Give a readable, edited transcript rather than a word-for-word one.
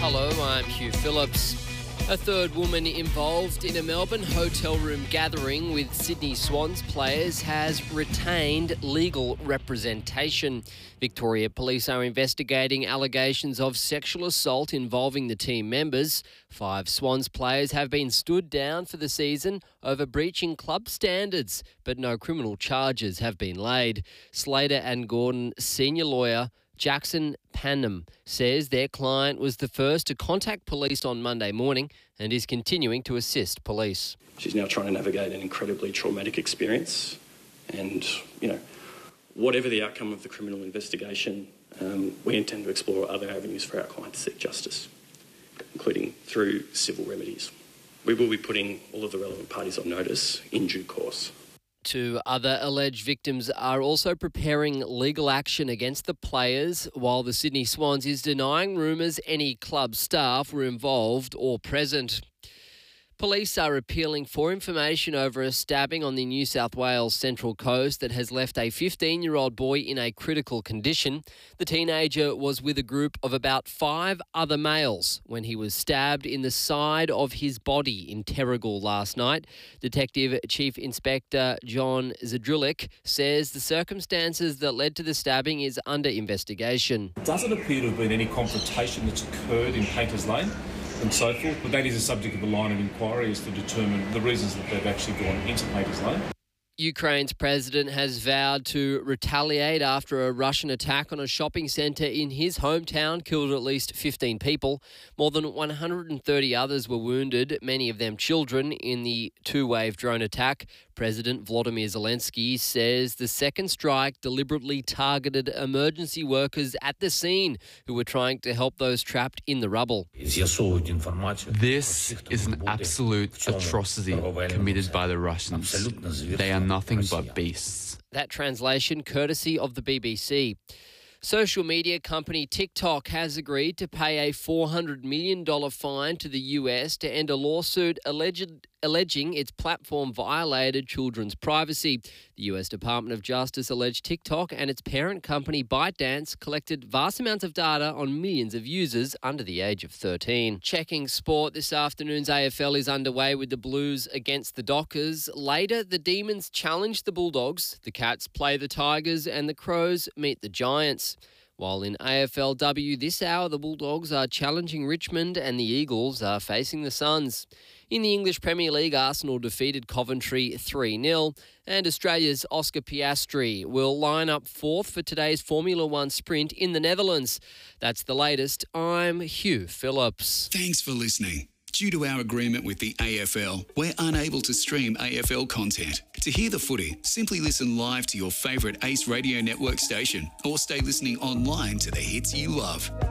Hello, I'm Hugh Phillips. A third woman involved in a Melbourne hotel room gathering with Sydney Swans players has retained legal representation. Victoria Police are investigating allegations of sexual assault involving the team members. 5 Swans players have been stood down for the season over breaching club standards, but no criminal charges have been laid. Slater and Gordon senior lawyer Jackson Panham says their client was the first to contact police on Monday morning and is continuing to assist police. She's now trying to navigate an incredibly traumatic experience and, whatever the outcome of the criminal investigation, we intend to explore other avenues for our client to seek justice, including through civil remedies. We will be putting all of the relevant parties on notice in due course. 2 other alleged victims are also preparing legal action against the players, while the Sydney Swans is denying rumours any club staff were involved or present. Police are appealing for information over a stabbing on the New South Wales Central Coast that has left a 15-year-old boy in a critical condition. The teenager was with a group of about 5 other males when he was stabbed in the side of his body in Terrigal last night. Detective Chief Inspector John Zadrulik says the circumstances that led to the stabbing is under investigation. It doesn't appear to have been any confrontation that's occurred in Painters Lane and so forth, but that is a subject of a line of inquiry as to determine the reasons that they've actually gone into Painters Lane. Ukraine's president has vowed to retaliate after a Russian attack on a shopping centre in his hometown killed at least 15 people. More than 130 others were wounded, many of them children, in the 2-wave drone attack. President Volodymyr Zelensky says the second strike deliberately targeted emergency workers at the scene who were trying to help those trapped in the rubble. This is an absolute atrocity committed by the Russians. They are nothing but beasts. That translation courtesy of the BBC. Social media company TikTok has agreed to pay a $400 million fine to the US to end a lawsuit alleging its platform violated children's privacy. The US Department of Justice alleged TikTok and its parent company ByteDance collected vast amounts of data on millions of users under the age of 13. Checking sport, this afternoon's AFL is underway with the Blues against the Dockers. Later, the Demons challenge the Bulldogs, the Cats play the Tigers and the Crows meet the Giants. While in AFLW this hour, the Bulldogs are challenging Richmond and the Eagles are facing the Suns. In the English Premier League, Arsenal defeated Coventry 3-0 and Australia's Oscar Piastri will line up 4th for today's Formula One sprint in the Netherlands. That's the latest. I'm Hugh Phillips. Thanks for listening. Due to our agreement with the AFL, we're unable to stream AFL content. To hear the footy, simply listen live to your favourite Ace Radio Network station or stay listening online to the hits you love.